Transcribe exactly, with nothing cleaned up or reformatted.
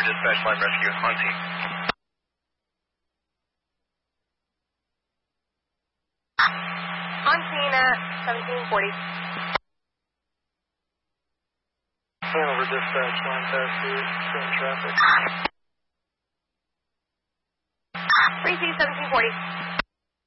Dispatch, Line Rescue, on scene. On scene at seventeen forty. Hanover Dispatch, line past two, current traffic. three C seventeen forty.